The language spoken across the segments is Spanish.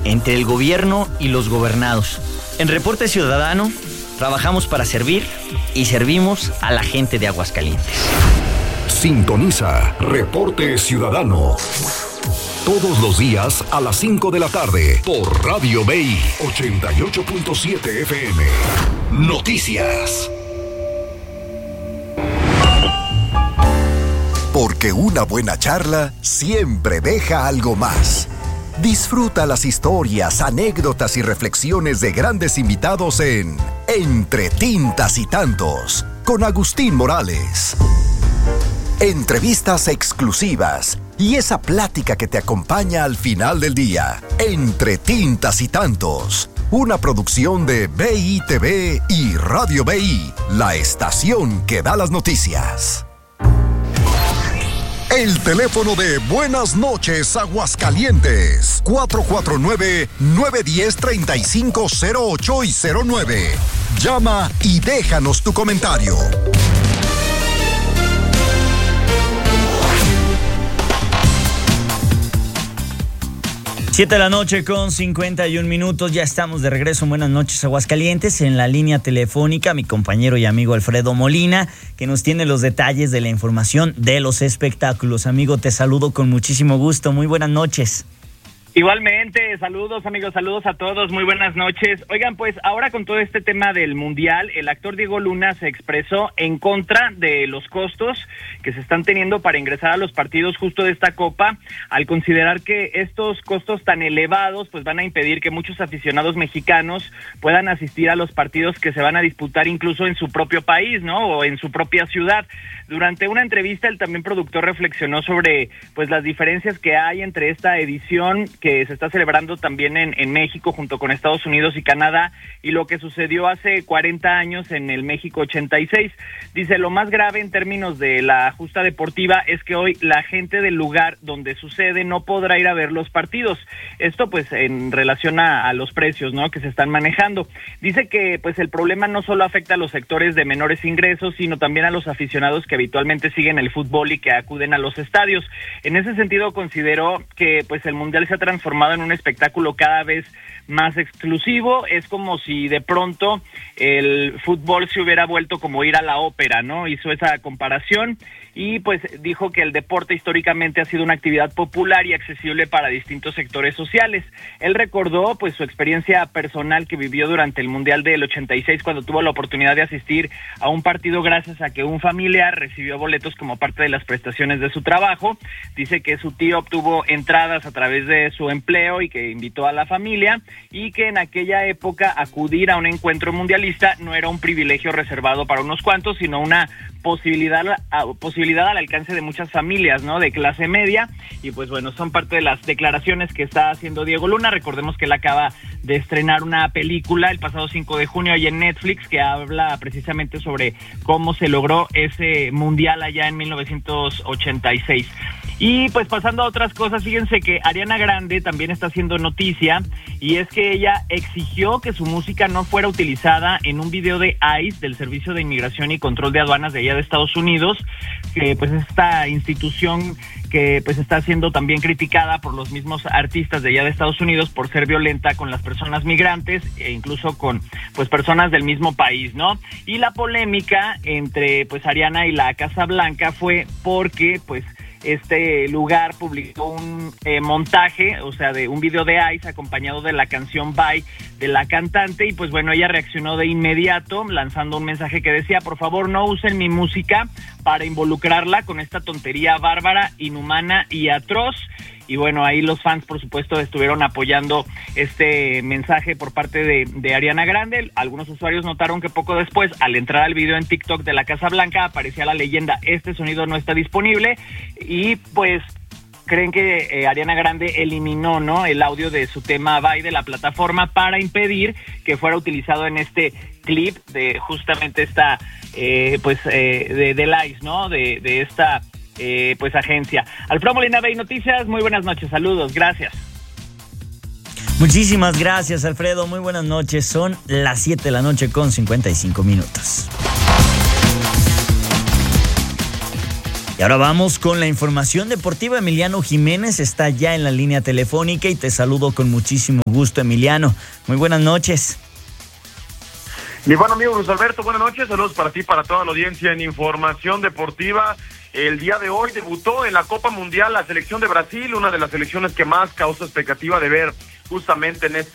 entre el gobierno y los gobernados. En Reporte Ciudadano, trabajamos para servir y servimos a la gente de Aguascalientes. Sintoniza Reporte Ciudadano todos los días a las 5 de la tarde por Radio BI 88.7 FM. Noticias. Porque una buena charla siempre deja algo más. Disfruta las historias, anécdotas y reflexiones de grandes invitados en Entre Tintas y Tantos, con Agustín Morales. Entrevistas exclusivas y esa plática que te acompaña al final del día. Entre Tintas y Tantos, una producción de BITV y Radio BI, la estación que da las noticias. El teléfono de Buenas Noches Aguascalientes, 449-910-3508 y 09. Llama y déjanos tu comentario. 7 de la noche con 51 minutos, ya estamos de regreso. Buenas noches, Aguascalientes. En la línea telefónica, mi compañero y amigo Alfredo Molina, que nos tiene los detalles de la información de los espectáculos. Amigo, te saludo con muchísimo gusto. Muy buenas noches. Igualmente, saludos amigos, saludos a todos, muy buenas noches. Oigan, pues ahora con todo este tema del Mundial, el actor Diego Luna se expresó en contra de los costos que se están teniendo para ingresar a los partidos justo de esta Copa, al considerar que estos costos tan elevados pues van a impedir que muchos aficionados mexicanos puedan asistir a los partidos que se van a disputar incluso en su propio país, ¿no? O en su propia ciudad. Durante una entrevista, el también productor reflexionó sobre pues las diferencias que hay entre esta edición que se está celebrando también en México junto con Estados Unidos y Canadá y lo que sucedió hace 40 años en el México 86. Dice, lo más grave en términos de la justa deportiva es que hoy la gente del lugar donde sucede no podrá ir a ver los partidos. Esto pues en relación a los precios, ¿no?, que se están manejando. Dice que pues el problema no solo afecta a los sectores de menores ingresos, sino también a los aficionados que habitualmente siguen el fútbol y que acuden a los estadios. En ese sentido consideró que pues el Mundial se ha transformado en un espectáculo cada vez más exclusivo. Es como si de pronto el fútbol se hubiera vuelto como ir a la ópera, ¿no? Hizo esa comparación y pues dijo que el deporte históricamente ha sido una actividad popular y accesible para distintos sectores sociales. Él recordó pues su experiencia personal que vivió durante el Mundial del 86 cuando tuvo la oportunidad de asistir a un partido gracias a que un familiar recibió boletos como parte de las prestaciones de su trabajo. Dice que su tío obtuvo entradas a través de su empleo y que invitó a la familia y que en aquella época acudir a un encuentro mundialista no era un privilegio reservado para unos cuantos, sino una posibilidad al alcance de muchas familias, ¿no?, de clase media. Y pues bueno, son parte de las declaraciones que está haciendo Diego Luna. Recordemos que él acaba de estrenar una película el pasado 5 de junio ahí en Netflix que habla precisamente sobre cómo se logró ese mundial allá en 1986. Y pues pasando a otras cosas, fíjense que Ariana Grande también está haciendo noticia, y es que ella exigió que su música no fuera utilizada en un video de ICE, del Servicio de Inmigración y Control de Aduanas de allá de Estados Unidos, que pues esta institución que pues está siendo también criticada por los mismos artistas de allá de Estados Unidos por ser violenta con las personas migrantes e incluso con pues personas del mismo país, ¿no? Y la polémica entre pues Ariana y la Casa Blanca fue porque pues este lugar publicó un montaje, o sea, de un video de ICE acompañado de la canción Bye de la cantante, y pues bueno, ella reaccionó de inmediato lanzando un mensaje que decía: por favor no usen mi música para involucrarla con esta tontería bárbara, inhumana y atroz. Y bueno, ahí los fans, por supuesto, estuvieron apoyando este mensaje por parte de Ariana Grande. Algunos usuarios notaron que poco después, al entrar al video en TikTok de la Casa Blanca, aparecía la leyenda: este sonido no está disponible, y pues creen que Ariana Grande eliminó, ¿no?, el audio de su tema Bye de la plataforma para impedir que fuera utilizado en este clip de justamente esta de ICE, ¿no?, de esta pues agencia. Alfredo Molina, BI Noticias, muy buenas noches, saludos, gracias. Muchísimas gracias, Alfredo, muy buenas noches. Son las 7 de la noche con 55 minutos. Y ahora vamos con la información deportiva. Emiliano Jiménez está ya en la línea telefónica y te saludo con muchísimo gusto, Emiliano. Muy buenas noches. Mi buen amigo Luis Alberto, buenas noches. Saludos para ti, para toda la audiencia en Información Deportiva. El día de hoy debutó en la Copa Mundial la selección de Brasil, una de las selecciones que más causa expectativa de ver justamente en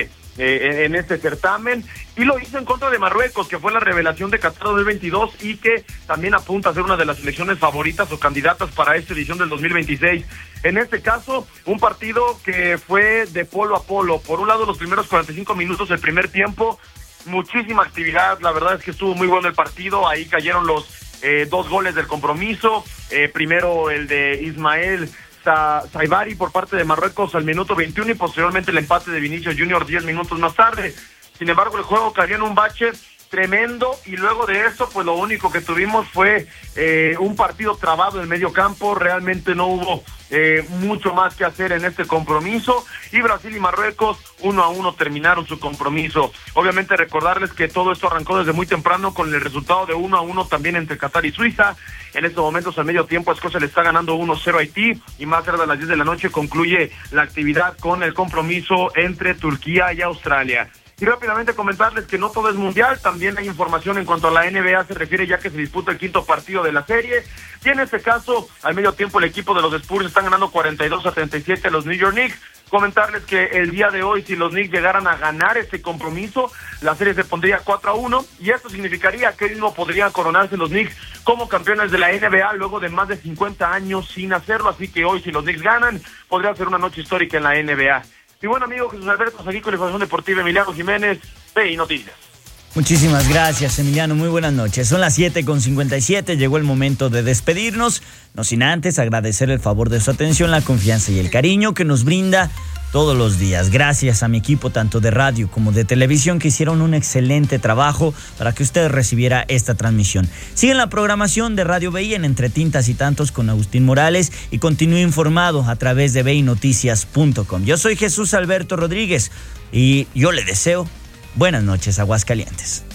este certamen, y lo hizo en contra de Marruecos, que fue la revelación de Qatar 2022 y que también apunta a ser una de las selecciones favoritas o candidatas para esta edición del 2026. En este caso, un partido que fue de polo a polo. Por un lado, los primeros 45 minutos del primer tiempo, muchísima actividad. La verdad es que estuvo muy bueno el partido. Ahí cayeron los 2 goles del compromiso. Primero el de Ismael Saibari por parte de Marruecos al minuto 21 y posteriormente el empate de Vinicius Junior 10 minutos más tarde. Sin embargo, el juego cayó en un bache tremendo y luego de eso, pues lo único que tuvimos fue un partido trabado en medio campo. Realmente no hubo mucho más que hacer en este compromiso, y Brasil y Marruecos 1-1 terminaron su compromiso. Obviamente recordarles que todo esto arrancó desde muy temprano con el resultado de 1-1 también entre Qatar y Suiza. En estos momentos, al medio tiempo, Escocia le está ganando 1-0 a Haití, y más tarde a las 10 de la noche concluye la actividad con el compromiso entre Turquía y Australia. Y rápidamente comentarles que no todo es mundial, también hay información en cuanto a la NBA se refiere, ya que se disputa el 5º partido de la serie, y en este caso, al medio tiempo, el equipo de los Spurs están ganando 42-37 a los New York Knicks. Comentarles que el día de hoy, si los Knicks llegaran a ganar este compromiso, la serie se pondría 4-1, y esto significaría que mismo podrían coronarse los Knicks como campeones de la NBA luego de más de 50 años sin hacerlo, así que hoy, si los Knicks ganan, podría ser una noche histórica en la NBA. Mi buen amigo Jesús Alberto, aquí con la Información Deportiva, Emiliano Jiménez, BI Noticias. Muchísimas gracias, Emiliano. Muy buenas noches. Son las 7:57. Llegó el momento de despedirnos. No sin antes agradecer el favor de su atención, la confianza y el cariño que nos brinda todos los días. Gracias a mi equipo, tanto de radio como de televisión, que hicieron un excelente trabajo para que usted recibiera esta transmisión. Sigue la programación de Radio BI en Entre Tintas y Tantos con Agustín Morales y continúe informado a través de binoticias.com. Yo soy Jesús Alberto Rodríguez y yo le deseo buenas noches, Aguascalientes.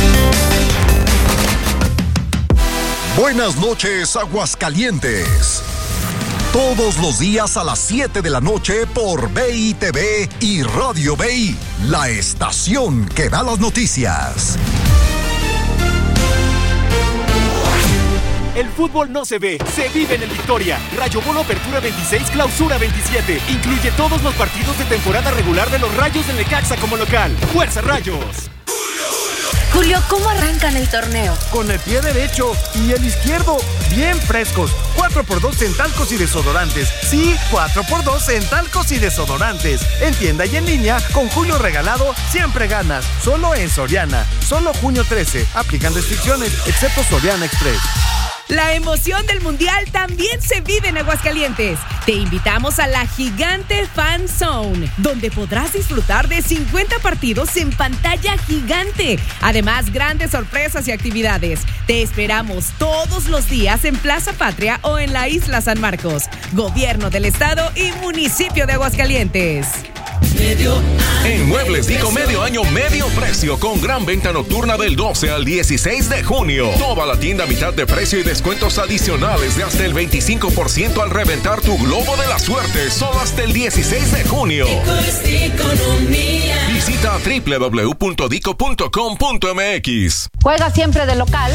Buenas noches, Aguascalientes. Todos los días a las 7 de la noche por BI TV y Radio BI, la estación que da las noticias. El fútbol no se ve, se vive en el Victoria. Rayo Bono Apertura 26, Clausura 27. Incluye todos los partidos de temporada regular de los Rayos del Necaxa como local. ¡Fuerza, Rayos! Julio, ¿cómo arrancan el torneo? Con el pie derecho y el izquierdo bien frescos. 4x2 en talcos y desodorantes. Sí, 4x2 en talcos y desodorantes. En tienda y en línea, con Julio regalado, siempre ganas. Solo en Soriana. Solo junio 13. Aplican restricciones, excepto Soriana Express. La emoción del Mundial también se vive en Aguascalientes. Te invitamos a la Gigante Fan Zone, donde podrás disfrutar de 50 partidos en pantalla gigante. Además, grandes sorpresas y actividades. Te esperamos todos los días en Plaza Patria o en la Isla San Marcos. Gobierno del Estado y Municipio de Aguascalientes. En Muebles Dico, medio año, medio precio, con gran venta nocturna del 12 al 16 de junio. Toda la tienda a mitad de precio y descuentos adicionales de hasta el 25% al reventar tu globo de la suerte, solo hasta el 16 de junio. Visita www.dico.com.mx. Juega siempre de local.